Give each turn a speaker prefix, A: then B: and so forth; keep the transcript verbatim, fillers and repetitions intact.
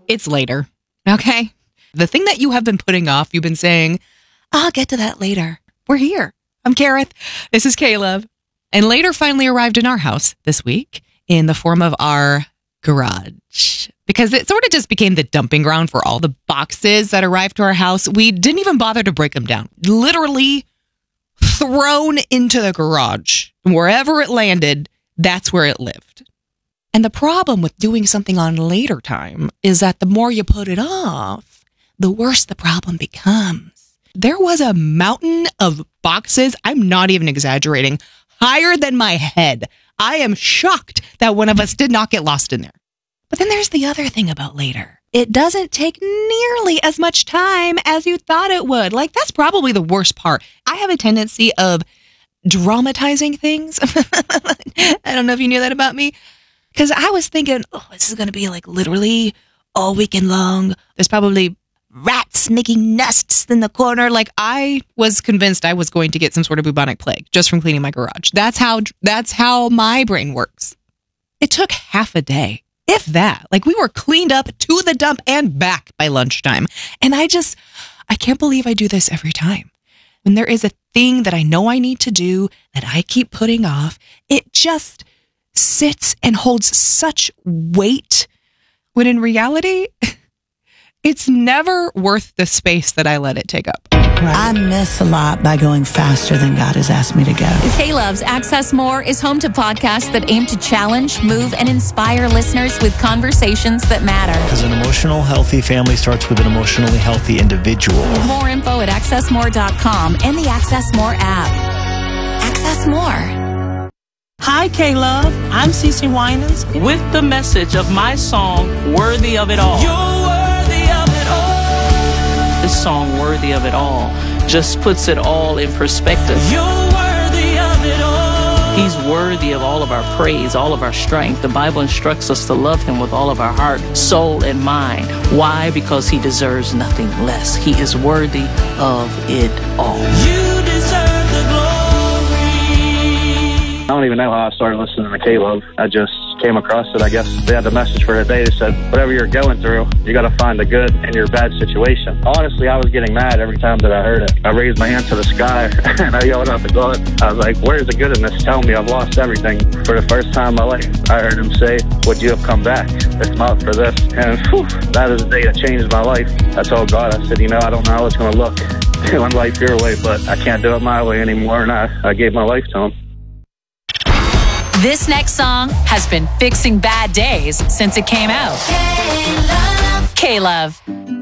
A: It's later, okay? The thing that you have been putting off, you've been saying, I'll get to that later. We're here. I'm Kareth. This is Caleb. And later finally arrived in our house this week in the form of our garage. Because it sort of just became the dumping ground for all the boxes that arrived to our house. We didn't even bother to break them down. Literally thrown into the garage. Wherever it landed, that's where it lived. And the problem with doing something on later time is that the more you put it off, the worse the problem becomes. There was a mountain of boxes, I'm not even exaggerating, higher than my head. I am shocked that one of us did not get lost in there. But then there's the other thing about later. It doesn't take nearly as much time as you thought it would. Like, that's probably the worst part. I have a tendency of dramatizing things. I don't know if you knew that about me. Because I was thinking, oh, this is going to be like literally all weekend long. There's probably rats making nests in the corner. Like, I was convinced I was going to get some sort of bubonic plague just from cleaning my garage. That's how, that's how my brain works. It took half a day. If that, like we were cleaned up to the dump and back by lunchtime. And I just, I can't believe I do this every time. When there is a thing that I know I need to do that I keep putting off, it just sits and holds such weight when in reality, it's never worth the space that I let it take up.
B: I miss a lot by going faster than God has asked me to go.
C: K-Love's Access More is home to podcasts that aim to challenge, move, and inspire listeners with conversations that matter.
D: Because an emotional, healthy family starts with an emotionally healthy individual.
C: More info at access more dot com and the Access More app. Access More.
E: Hi, K-Love. I'm Cece Winans with the message of my song, Worthy of It All. You're worthy of it all. This song, Worthy of It All, just puts it all in perspective. You're worthy of it all. He's worthy of all of our praise, all of our strength. The Bible instructs us to love him with all of our heart, soul, and mind. Why? Because he deserves nothing less. He is worthy of it all. You deserve the glory.
F: I don't even know how I started listening to Caleb. I just came across it. I guess they had the message for today. They said, whatever you're going through, you got to find the good in your bad situation. Honestly, I was getting mad every time that I heard it. I raised my hand to the sky and I yelled out to God. I was like, where's the good in this? Tell me I've lost everything. For the first time in my life, I heard him say, would you have come back if not for this? And whew, that is the day that changed my life. I told God, I said, you know, I don't know how it's going to look doing life your way, but I can't do it my way anymore. And I, I gave my life to him.
C: This next song has been fixing bad days since it came out. K-Love. K-Love.